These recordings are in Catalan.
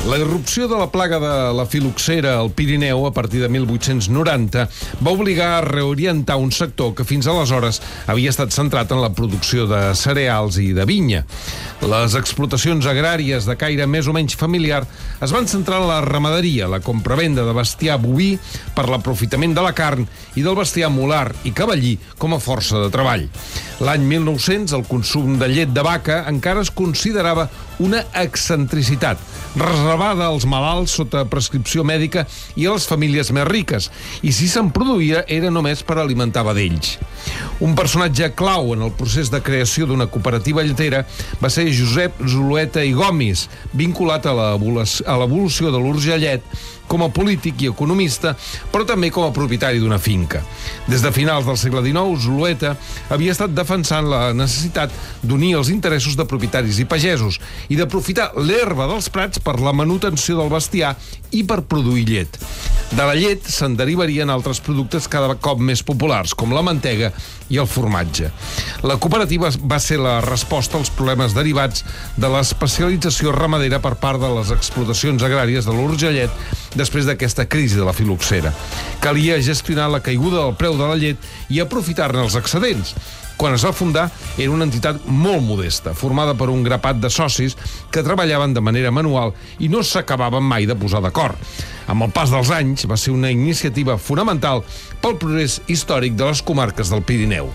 La irrupció de la plaga de la filoxera al Pirineu a partir de 1890 va obligar a reorientar un sector que fins aleshores havia estat centrat en la producció de cereals i de vinya. Les explotacions agràries de caire més o menys familiar es van centrar en la ramaderia, la compravenda de bestiar boví per l'aprofitament de la carn i del bestiar mular i cavallí com a força de treball. L'any 1900 el consum de llet de vaca encara es considerava una excentricitat, reservada als malalts sota prescripció mèdica i a les famílies més riques, i si se'n produïa era només per alimentar vedells. Un personatge clau en el procés de creació d'una cooperativa lletera va ser Josep Zulueta i Gomis, vinculat a l'evolució de l'Urgellet com a polític i economista, però també com a propietari d'una finca. Des de finals del segle XIX, Zulueta havia estat defensant la necessitat d'unir els interessos de propietaris i pagesos i d'aprofitar l'herba dels prats per la manutenció del bestiar i per produir llet. De la llet se'n derivarien altres productes cada cop més populars, com la mantega i el formatge. La cooperativa va ser la resposta als problemes derivats de l'especialització ramadera per part de les explotacions agràries de l'Urgellet després d'aquesta crisi de la filoxera. Calia gestionar la caiguda del preu de la llet i aprofitar-ne els excedents. Quan es va fundar, era una entitat molt modesta, formada per un grapat de socis que treballaven de manera manual i no s'acabaven mai de posar d'acord. Amb el pas dels anys, va ser una iniciativa fonamental pel progrés històric de les comarques del Pirineu.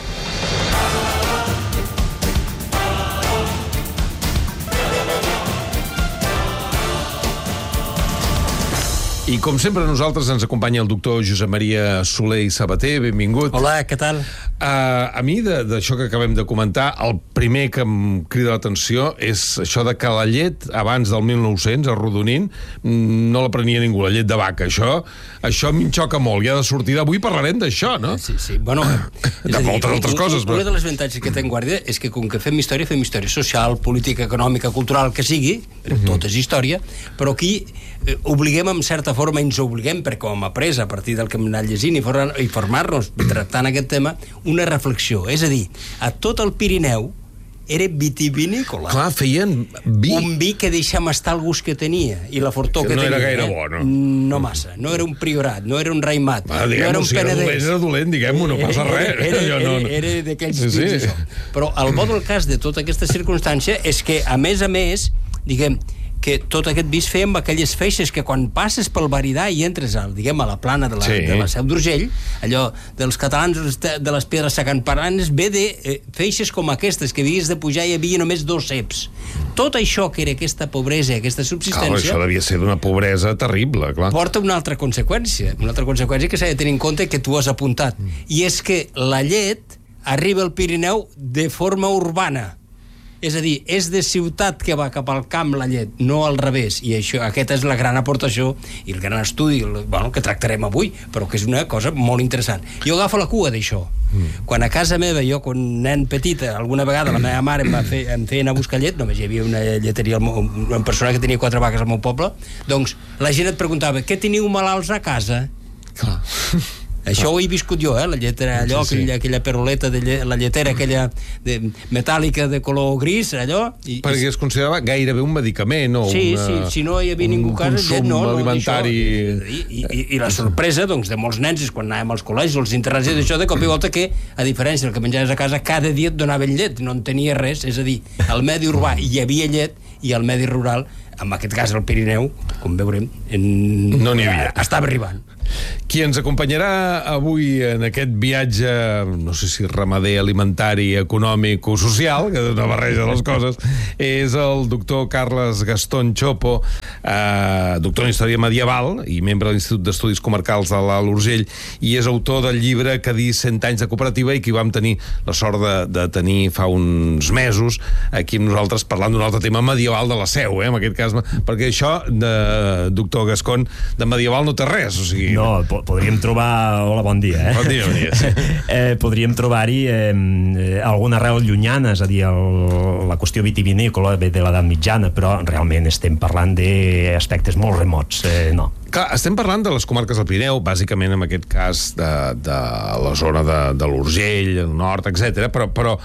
I com sempre a nosaltres ens acompanya el doctor Josep Maria Soler i Sabater. Benvingut. Hola, què tal? A mi, d'això que acabem de comentar, el primer que em crida l'atenció és això de que la llet, abans del 1900, arrodonint, no la prenia ningú, la llet de vaca. Això m'hi xoca molt. I ha de sortir d'avui parlarem d'això, no? Sí. Bueno, de moltes altres coses. Una de les avantatges que té en Guàrdia és que com que fem història social, política, econòmica, cultural, que sigui, tot és història, però aquí obliguem en certa forma, ens obliguem, perquè ho hem après a partir del que hem anat llegint i formar-nos tractant aquest tema, una reflexió. És a dir, a tot el Pirineu era vitivinícola. Clar, feien vi. Un vi que deixem estar el gust que tenia i la fortor que tenia. No era gaire bo, no? No massa. No era un priorat, no era un raimat, no era un penedès. Era dolent, diguem-ho, no passa res. Era d'aquells vins. Però el bo del cas de tota aquesta circumstància és que, a més, diguem, que tot aquest vi es feia amb aquelles feixes que quan passes pel Baridà i entres a la plana de la Seu d'Urgell, allò dels catalans de les pedres sacanparanes, ve de feixes com aquestes, que havies de pujar i hi havia només 2 ceps. Tot això que era aquesta pobresa, aquesta subsistència... Clar, això devia ser d'una pobresa terrible, clar. Porta una altra conseqüència que s'ha de tenir en compte, que tu has apuntat, i és que la llet arriba al Pirineu de forma urbana. És a dir, és de ciutat que va cap al camp la llet, no al revés. I aquesta és la gran aportació i el gran estudi que tractarem avui, però que és una cosa molt interessant. Jo agafo la cua d'això. Quan a casa meva, jo, quan nen petita, alguna vegada la meva mare em feia anar a buscar llet, només hi havia una lleteria, una persona que tenia 4 vaques al meu poble, doncs la gent et preguntava: què teniu malalts a casa? Clar. Això ho he viscut jo, la lletera, allò, aquella peroleta de la lletera, aquella metàl·lica de color gris, allò... Perquè es considerava gairebé un medicament o si no hi havia ningú a casa, llet no, alimentari... I la sorpresa, doncs, de molts nens és quan anàvem als col·legis, als internats, d'això, de cop i volta que, a diferència del que menjaves a casa, cada dia et donaven llet, no en tenia res, és a dir, al medi urbà hi havia llet i al medi rural, en aquest cas el Pirineu, com veurem, no n'hi havia. Estava arribant. Qui ens acompanyarà avui en aquest viatge, no sé si ramader, alimentari, econòmic o social, que és una barreja de les coses, és el doctor Carles Gastón Chopo, doctor en Història Medieval i membre de l'Institut d'Estudis Comarcals de l'Alt Urgell, i és autor del llibre que diu 100 anys de cooperativa, i que vam tenir la sort de tenir fa uns mesos aquí amb nosaltres parlant d'un altre tema medieval de la Seu, en aquest cas, perquè això, doctor Gascón, de medieval no té res, o sigui... No, podríem trobar... Hola, bon dia, Bon dia, sí. Podríem trobar-hi alguna arrel llunyana, és a dir, la qüestió vitivinícola ve de l'edat mitjana, però realment estem parlant d'aspectes molt remots, no. Clar, estem parlant de les comarques del Pirineu, bàsicament en aquest cas de la zona de l'Urgell, el nord, etc. Però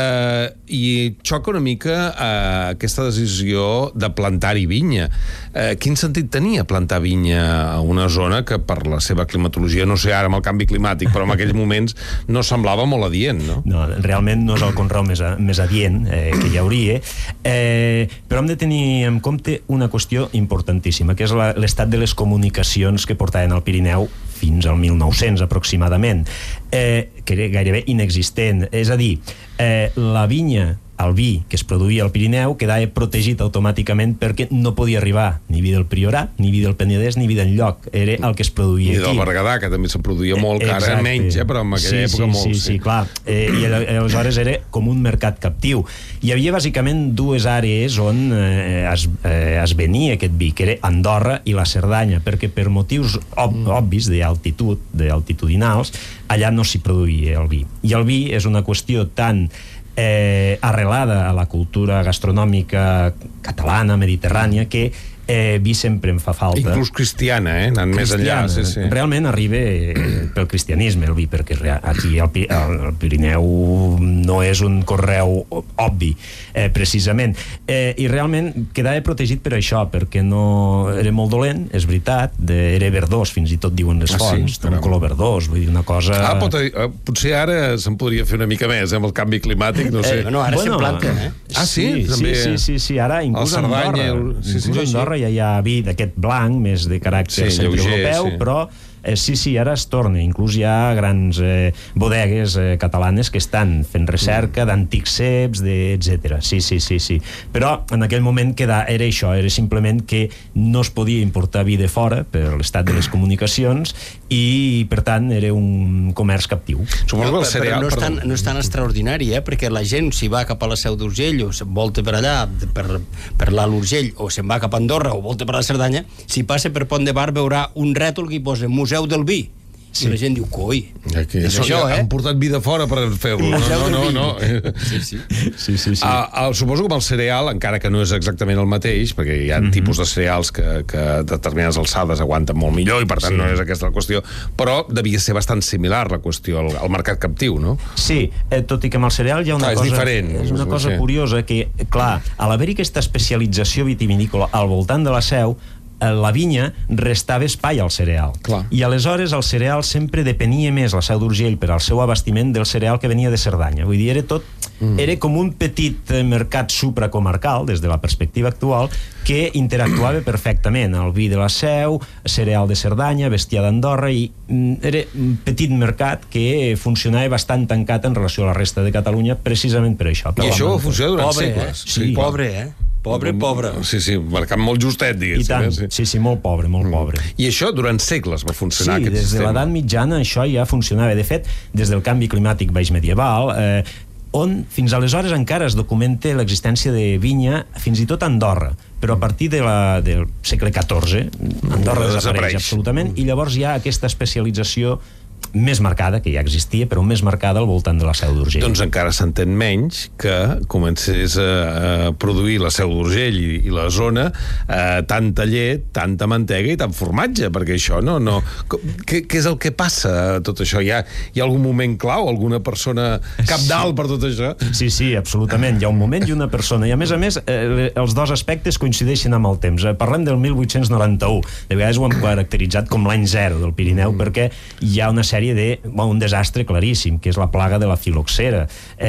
i xoca una mica aquesta decisió de plantar-hi vinya. Quin sentit tenia plantar vinya a una zona que per la seva climatologia, no sé ara amb el canvi climàtic, però en aquells moments no semblava molt adient, no? No, realment no és el conreu més adient que hi hauria, però hem de tenir en compte una qüestió importantíssima, que és l'estat de les comunicacions que portaven al Pirineu fins al 1900 aproximadament, que era gairebé inexistent. És a dir, la vinya, el vi que es produïa al Pirineu quedava protegit automàticament perquè no podia arribar ni vi del Priorat, ni vi del Penedès, ni vi d'enlloc. Era el que es produïa aquí. I del Berguedà, que també se'n produïa molt, que ara menys, però en aquella època molt. Sí, clar. I aleshores era com un mercat captiu. Hi havia bàsicament dues àrees on es venia aquest vi, que era Andorra i la Cerdanya, perquè per motius obvis d'altitudinals, allà no s'hi produïa el vi. I el vi és una qüestió tan arrelada a la cultura gastronòmica catalana, mediterrània, que vi sempre em fa falta. Inclús cristiana, anant més enllà. Sí. Realment arriba pel cristianisme el vi, perquè aquí el Pirineu no és un conreu obvi, precisament. I realment quedava protegit per això, perquè no era molt dolent, és veritat, era verdós, fins i tot diuen les fonts, un color verdós, vull dir, una cosa... Potser ara se'n podria fer una mica més, amb el canvi climàtic, no sé. No, ara se'n planta, Sí, ara inclús a Andorra ja hi ha vi d'aquest blanc, més de caràcter centreeuropeu, però ara es torna. Inclús hi ha grans bodegues catalanes que estan fent recerca d'antics ceps, etc. Sí. Però en aquell moment era això, era simplement que no es podia importar vi de fora per l'estat de les comunicacions i, per tant, era un comerç captiu. Però no és tan extraordinari, perquè la gent s'hi va cap a la Seu d'Urgell o se'n volta per allà, per l'Alt Urgell, o se'n va cap a Andorra o volta per la Cerdanya, si passa per Pont de Bar veurà un rètol que hi posa Museu del Vi. I la gent diu, coi, és això, han portat vi de fora per fer-lo. No. Sí. Suposo que amb el cereal, encara que no és exactament el mateix, perquè hi ha tipus de cereals que a determinades alçades aguanten molt millor i per tant no és aquesta la qüestió, però devia ser bastant similar la qüestió al mercat captiu, no? Sí, tot i que amb el cereal hi ha una cosa... És diferent. És una cosa curiosa que, clar, a l'haver-hi aquesta especialització vitivinícola al voltant de la Seu, la vinya restava espai al cereal. Clar. I aleshores el cereal sempre depenia més, la Seu d'Urgell, per al seu abastiment del cereal que venia de Cerdanya. Vull dir, era com un petit mercat supracomarcal, des de la perspectiva actual, que interactuava perfectament. El vi de la Seu, cereal de Cerdanya, bestiar d'Andorra, i era un petit mercat que funcionava bastant tancat en relació a la resta de Catalunya, precisament per això. I això va funcionar durant segles. Sí, pobre, Pobre. Sí, mercat molt justet, diguéssim. I tant, sí, molt pobre. I això durant segles va funcionar, aquest sistema. Sí, des de l'edat mitjana això ja funcionava. De fet, des del canvi climàtic baix medieval, on fins aleshores encara es documenta l'existència de vinya, fins i tot a Andorra, però a partir del segle XIV Andorra desapareix absolutament, i llavors hi ha aquesta especialització més marcada, que ja existia, però més marcada al voltant de la Seu d'Urgell. Doncs encara s'entén menys que comencés a produir la Seu d'Urgell i la zona tanta llet, tanta mantega i tant formatge, perquè això no... Què és el que passa, tot això? Hi ha algun moment clau, alguna persona capdalt per tot això? Sí, absolutament. Hi ha un moment i una persona. I a més, els dos aspectes coincideixen amb el temps. Parlem del 1891. De vegades ho hem caracteritzat com l'any zero del Pirineu, perquè hi ha una sèrie un desastre claríssim, que és la plaga de la filoxera.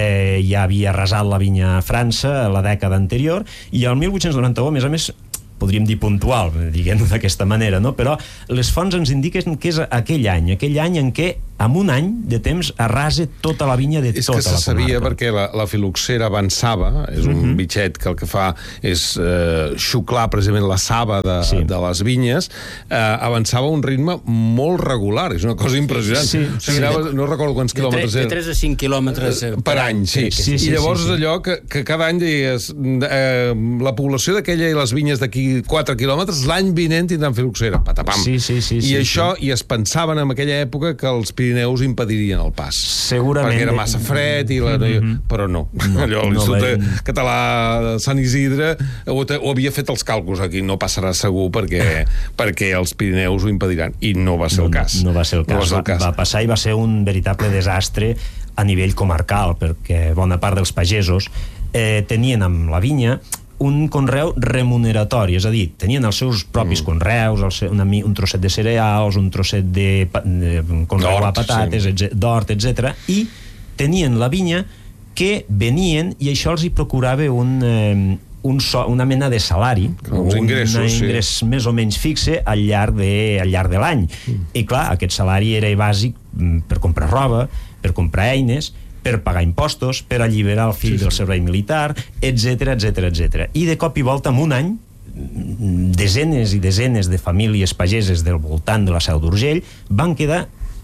Ja havia arrasat la vinya a França la dècada anterior, i el 1891, a més, podríem dir puntual, diguem-ho d'aquesta manera, no? Però les fonts ens indiquen que és aquell any en què, en un any de temps, arrasa tota la vinya de tota la comarca. És que se sabia perquè la filoxera avançava, és un bitxet que el que fa és xuclar precisament la saba de les vinyes, avançava a un ritme molt regular, és una cosa impressionant. No recordo quants quilòmetres era. De 3 a 5 quilòmetres per any, sí. I llavors és allò que cada any deies, la població d'aquella i les vinyes d'aquí 4 quilòmetres, l'any vinent tindran filoxera, patapam. I això, i es pensaven en aquella època que els Pirineus impedirien el pas. Segurament. Perquè era massa fred, però no. Allò, l'Institut Català de Sant Isidre ho havia fet els càlculs aquí, no passarà segur perquè els Pirineus ho impediran. I no va ser el cas. No va ser el cas. Va passar i va ser un veritable desastre a nivell comarcal, perquè bona part dels pagesos tenien amb la vinya un conreu remuneratori, és a dir, tenien els seus propis conreus, un trosset de cereals, un trosset de conreu a patates, d'hort, etc. I tenien la vinya que venien i això els hi procurava una mena de salari, un ingrés més o menys fixe al llarg de l'any. I clar, aquest salari era bàsic per comprar roba, per comprar eines, per pagar impostos, per alliberar el fill del servei militar, etc. I de cop i volta, en un any, desenes i desenes de famílies pageses del voltant de la Seu d'Urgell van quedar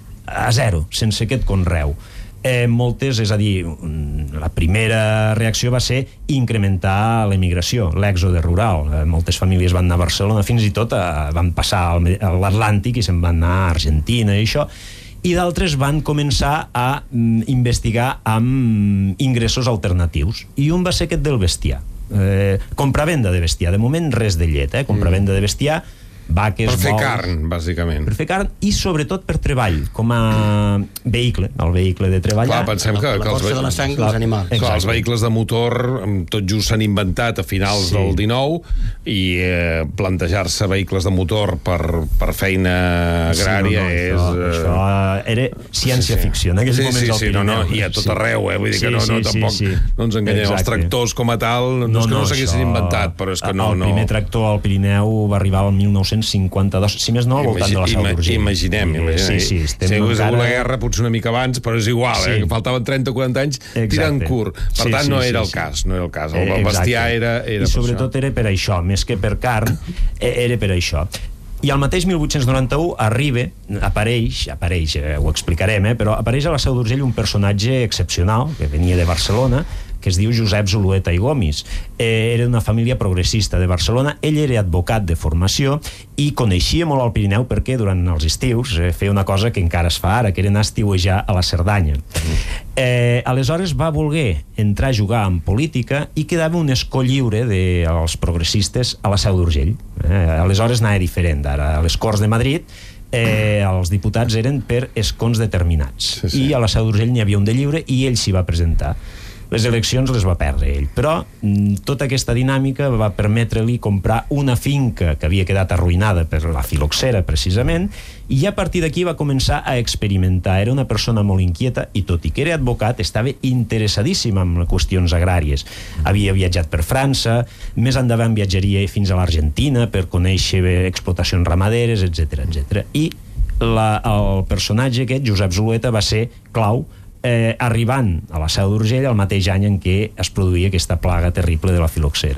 a zero, sense aquest conreu. Moltes, és a dir, la primera reacció va ser incrementar l'emigració, l'èxode rural. Moltes famílies van anar a Barcelona, fins i tot van passar a l'Atlàntic i se'n van anar a Argentina i això, i d'altres van començar a investigar amb ingressos alternatius, i un va ser aquest del bestiar, compra-venda de bestiar, de moment res de llet, compra-venda de bestiar, vaques, per fer bous, carn, bàsicament. Per fer carn i sobretot per treball, com a vehicle, el vehicle de treballar. Clar, pensem que la força de la sang dels animals. Clar, els vehicles de motor tot just s'han inventat a finals del 19 i plantejar-se vehicles de motor per feina agrària això era ciència-ficció en aquells moments al Pirineu. I a tot arreu, vull dir que tampoc no ens enganyem. Els tractors com a tal no és que no s'haguessin inventat, però és que no. El primer tractor al Pirineu va arribar al 1952, si més no, al voltant de la Seu d'Urgell. Imaginem. Si hagués hagut la guerra, potser una mica abans, però és igual, que faltaven 30 o 40 anys tirant curt. Per tant, no era el cas. El bestiar era... I sobretot era per això, més que per carn, era per això. I al mateix 1891 apareix, ho explicarem, però apareix a la Seu d'Urgell un personatge excepcional, que venia de Barcelona, que es diu Josep Zulueta i Gomis. Era una família progressista de Barcelona. Ell era advocat de formació i coneixia molt el Pirineu perquè durant els estius feia una cosa que encara es fa ara, que era anar a estiuejar a la Cerdanya. Aleshores va voler entrar a jugar en política i quedava un escó lliure dels progressistes a la Seu d'Urgell. Aleshores anava diferent. Ara, a les Corts de Madrid, els diputats eren per escons determinats. I a la Seu d'Urgell n'hi havia un de lliure i ell s'hi va presentar. Les eleccions les va perdre ell, però tota aquesta dinàmica va permetre-li comprar una finca que havia quedat arruïnada per la filoxera, precisament, i a partir d'aquí va començar a experimentar. Era una persona molt inquieta i, tot i que era advocat, estava interessadíssim en qüestions agràries. Havia viatjat per França, més endavant viatjaria fins a l'Argentina per conèixer explotacions ramaderes, etc. I el personatge aquest, Josep Zulueta, va ser clau, arribant a la Seu d'Urgell el mateix any en què es produïa aquesta plaga terrible de la filoxera.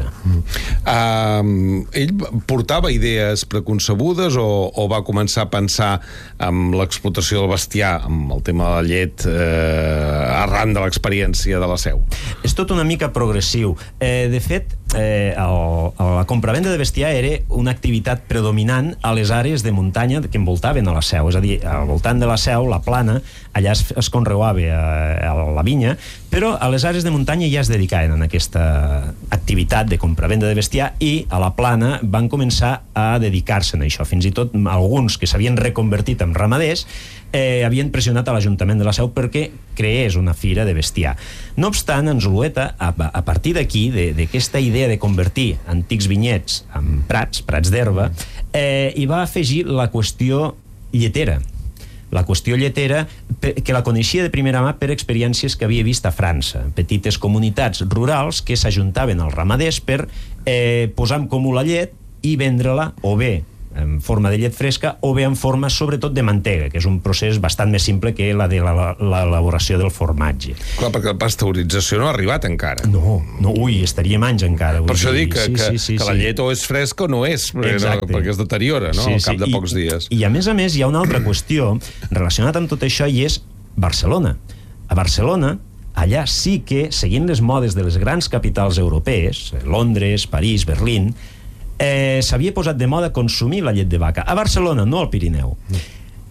Ell portava idees preconcebudes o va començar a pensar en l'explotació del bestiar, amb el tema de la llet, arran de l'experiència de la Seu? És tot una mica progressiu. De fet, la compravenda de bestiar era una activitat predominant a les àrees de muntanya que envoltaven a la Seu, és a dir, al voltant de la Seu, la Plana, allà es conreuava a la vinya, però a les àrees de muntanya ja es dedicaven a aquesta activitat de compravenda de bestiar i a la Plana van començar a dedicar-se a això. Fins i tot alguns que s'havien reconvertit en ramaders havien pressionat a l'Ajuntament de la Seu perquè creés una fira de bestiar. No obstant, en Zulueta, a partir d'aquí, d'aquesta idea de convertir antics vinyets en prats d'herba, hi va afegir la qüestió lletera. La qüestió lletera, que la coneixia de primera mà per experiències que havia vist a França. Petites comunitats rurals que s'ajuntaven als ramaders per posar en comú la llet i vendre-la o bé en forma de llet fresca o bé en forma sobretot de mantega, que és un procés bastant més simple que la de l'elaboració del formatge. Clar, perquè la pasteurització no ha arribat encara. No, estaríem anys encara. Per això dic que la llet o és fresca o no és, perquè es deteriora, no?, al cap de pocs dies. I a més hi ha una altra qüestió relacionada amb tot això, i és Barcelona. A Barcelona, allà sí que, seguint les modes de les grans capitals europees, Londres, París, Berlín, s'havia posat de moda consumir la llet de vaca. A Barcelona, no al Pirineu.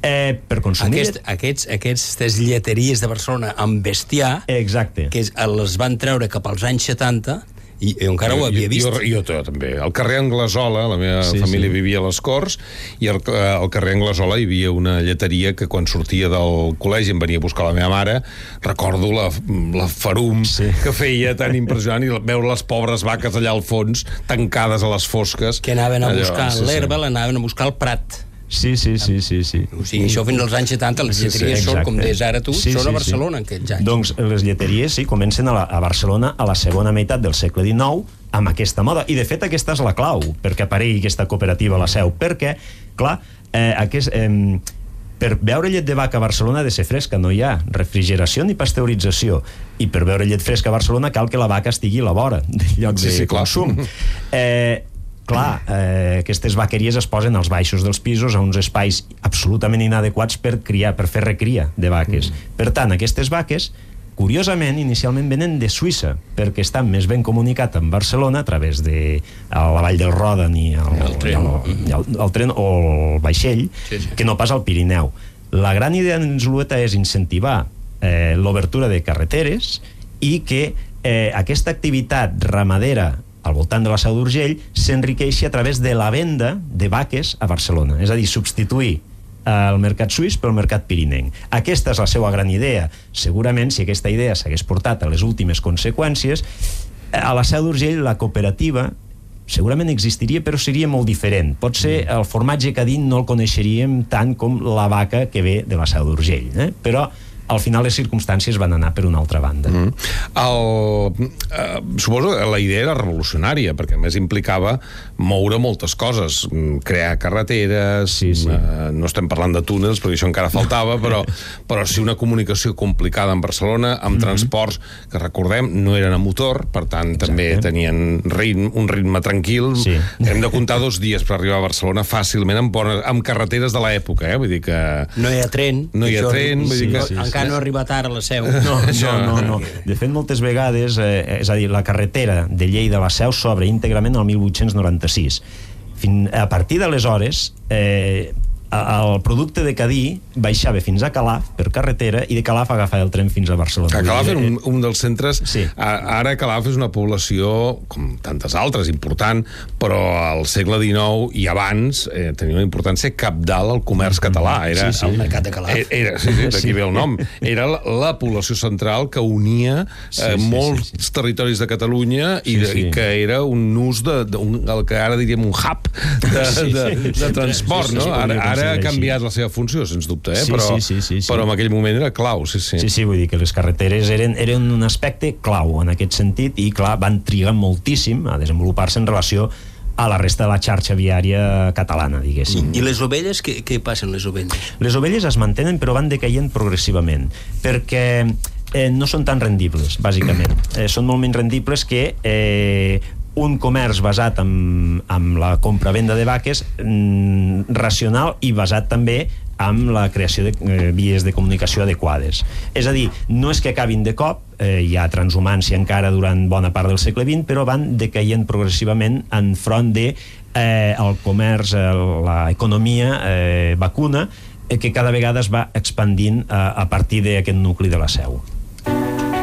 Per consumir... Aquestes lleteries de Barcelona amb bestiar, exacte, que les van treure cap als anys 70, i encara ho havia vist. Jo també. Al carrer Anglesola, la meva família vivia a les Corts, i al carrer Anglesola hi havia una lleteria que quan sortia del col·legi em venia a buscar la meva mare, recordo la ferum que feia tan impressionant, i veure les pobres vaques allà al fons, tancades a les fosques. Que anaven a buscar l'herba, l'anaven a buscar al prat. Sí. O sigui, això fins als anys 70, les lleteries són, com deies ara tu, són a Barcelona en aquells anys. Doncs les lleteries comencen a Barcelona a la segona meitat del segle XIX amb aquesta moda, i de fet aquesta és la clau perquè aparegui aquesta cooperativa a la Seu, perquè, clar, per beure llet de vaca a Barcelona ha de ser fresca, no hi ha refrigeració ni pasteurització, i per beure llet fresca a Barcelona cal que la vaca estigui a la vora del lloc de consum. Clar, aquestes vaqueries es posen als baixos dels pisos, a uns espais absolutament inadequats per criar, per fer recria de vaques. Per tant, aquestes vaques, curiosament, inicialment venen de Suïssa, perquè estan més ben comunicats amb Barcelona a través de la vall del Rodan i el tren o el vaixell, que no pas al Pirineu. La gran idea en Zulueta és incentivar l'obertura de carreteres i que aquesta activitat ramadera al voltant de la Seu d'Urgell s'enriqueixi a través de la venda de vaques a Barcelona, és a dir, substituir el mercat suís pel mercat pirinenc. Aquesta és la seva gran idea. Segurament, si aquesta idea s'hagués portat a les últimes conseqüències, a la Seu d'Urgell la cooperativa segurament existiria, però seria molt diferent. Potser el formatge cadí no el coneixeríem tant com la vaca que ve de la Seu d'Urgell, però al final les circumstàncies van anar per una altra banda. Suposo que la idea era revolucionària, perquè a més implicava moure moltes coses, crear carreteres, no estem parlant de túnels, perquè això encara faltava, però sí una comunicació complicada en Barcelona, amb transports que, recordem, no eren a motor, per tant també tenien un ritme tranquil. Hem de comptar 2 dies per arribar a Barcelona fàcilment amb carreteres de l'època, vull dir que... No hi ha tren. Vull dir que... Encara no ha arribat ara a la Seu. No. De fet, moltes vegades, és a dir, la carretera de Lleida a la Seu s'obre íntegrament al 1896. A partir d'aleshores, el producte de Cadí baixava fins a Calaf per carretera i de Calaf agafava el tren fins a Barcelona. Calaf era un dels centres... Ara Calaf és una població, com tantes altres, important, però al segle XIX i abans tenia una importància cabdal al comerç català. Era el mercat de Calaf. D'aquí ve el nom. Era la població central que unia molts territoris de Catalunya i que era un ús el que ara diríem un hub de transport, no? Ara ha canviat la seva funció, sens dubte, però en aquell moment era clau, vull dir que les carreteres eren un aspecte clau en aquest sentit, i clar, van trigar moltíssim a desenvolupar-se en relació a la resta de la xarxa viària catalana, diguéssim. I les ovelles, què passa amb les ovelles? Les ovelles es mantenen, però van decaient progressivament, perquè no són tan rendibles, bàsicament. Són molt menys rendibles que un comerç basat en la compra-venda de vaques, racional i basat també amb la creació de vies de comunicació adequades. És a dir, no és que acabin de cop, hi ha transhumància encara durant bona part del segle XX, però van decaient progressivament enfront de el comerç, l'economia vacuna, que cada vegada es va expandint a partir d'aquest nucli de la Seu.